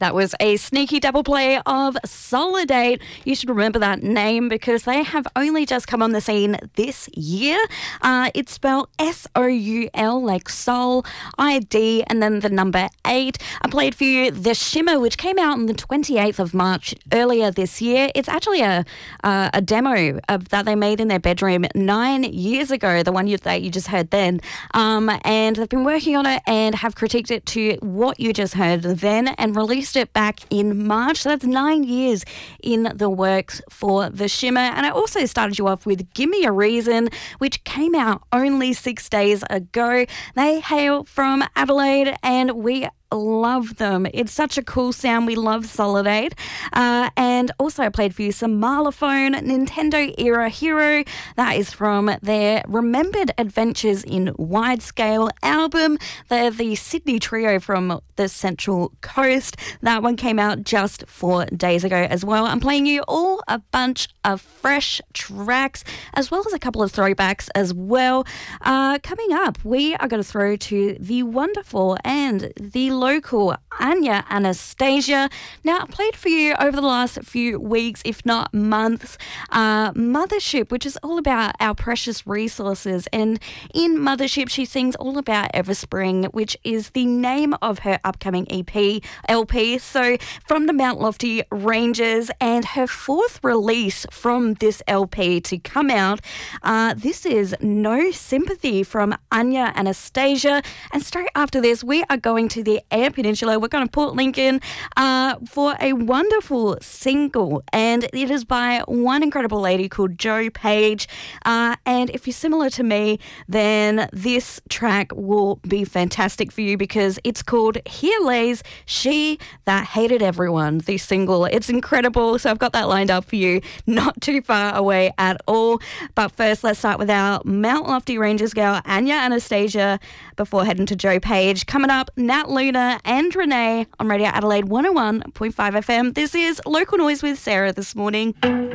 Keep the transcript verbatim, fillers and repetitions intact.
That was a sneaky double play of Solidate. You should remember that name because they have only just come on the scene this year. Uh, it's spelled S O U L, like soul, I D, and then the number eight. I played for you The Shimmer, which came out on the twenty-eighth of March earlier this year. It's actually a uh, a demo of, that they made in their bedroom nine years ago, the one you, that you just heard then. Um, and they've been working on it and have critiqued it to what you just heard then and released it back in March. So that's nine years in the works for The Shimmer. And I also started you off with Gimme a Reason, which came out only six days ago. They hail from Adelaide and we love them. It's such a cool sound. We love Solidate. Uh, and also I played for you some Marlaphone, Nintendo Era Hero. That is from their Remembered Adventures in Wide Scale album. They're the Sydney trio from the Central Coast. That one came out just four days ago as well. I'm playing you all a bunch of fresh tracks as well as a couple of throwbacks as well. Uh, coming up, we are going to throw to the wonderful and the local Anya Anastasia. Now, I played for you over the last few weeks, if not months, uh, Mothership, which is all about our precious resources. And in Mothership, she sings all about Everspring, which is the name of her upcoming E P, L P. So from the Mount Lofty Ranges, and her fourth release from this L P to come out. Uh, this is No Sympathy from Anya Anastasia. And straight after this, we are going to the Eyre Peninsula. We're going to Port Lincoln uh, for a wonderful single, and it is by one incredible lady called Jo Page. Uh, and if you're similar to me, then this track will be fantastic for you because it's called Here Lays She That Hated Everyone, the single. It's incredible, so I've got that lined up for you, not too far away at all. But first, let's start with our Mount Lofty Ranges girl, Anya Anastasia, before heading to Jo Page. Coming up, Nat Luna and Renee on Radio Adelaide one oh one point five F M. This is Local Noise with Sarah this morning.